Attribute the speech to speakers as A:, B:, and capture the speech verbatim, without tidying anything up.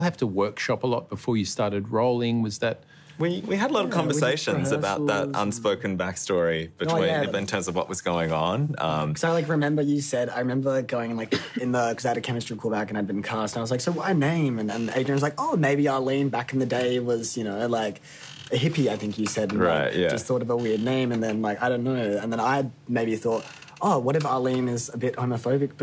A: have to workshop a lot before you started rolling? Was that...
B: We we had a lot of
C: Yeah, we did
B: conversations about that
C: rehearsals
B: unspoken backstory between
C: yeah.
B: in terms of what was going on. Um,
C: Because I like remember you said, I remember going like in the, because I had a chemistry callback and I'd been cast, and I was like, so why name? And, and Adrian was like, oh, maybe Arlene back in the day was, you know, like a hippie, I think you said. And
B: Right,
C: like,
B: yeah.
C: just thought of a weird name, and then like, I don't know. And then I maybe thought, oh, what if Arlene is a bit homophobic